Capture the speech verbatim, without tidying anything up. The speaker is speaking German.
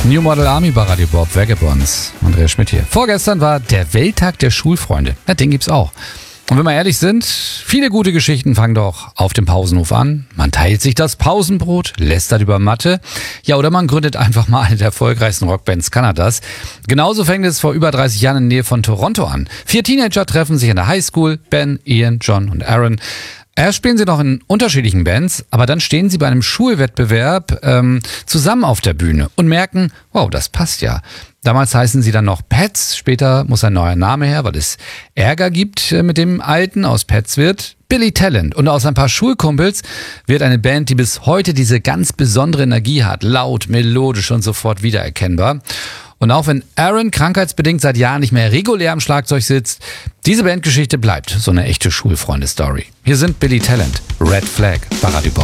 New Model Army bei Radio Bob Vagabonds. Andreas Schmidt hier. Vorgestern war der Welttag der Schulfreunde. Ja, den gibt's auch. Und wenn wir ehrlich sind, viele gute Geschichten fangen doch auf dem Pausenhof an. Man teilt sich das Pausenbrot, lästert über Mathe. Ja, oder man gründet einfach mal eine der erfolgreichsten Rockbands Kanadas. Genauso fängt es vor über dreißig Jahren in der Nähe von Toronto an. Vier Teenager treffen sich in der Highschool. Ben, Ian, John und Aaron. Erst spielen sie noch in unterschiedlichen Bands, aber dann stehen sie bei einem Schulwettbewerb ähm, zusammen auf der Bühne und merken, wow, das passt ja. Damals heißen sie dann noch Pets, später muss ein neuer Name her, weil es Ärger gibt mit dem Alten. Aus Pets wird Billy Talent und aus ein paar Schulkumpels wird eine Band, die bis heute diese ganz besondere Energie hat, laut, melodisch und sofort wiedererkennbar. Und auch wenn Aaron krankheitsbedingt seit Jahren nicht mehr regulär am Schlagzeug sitzt, diese Bandgeschichte bleibt so eine echte Schulfreunde-Story. Hier sind Billy Talent, Red Flag bei Radio Bob.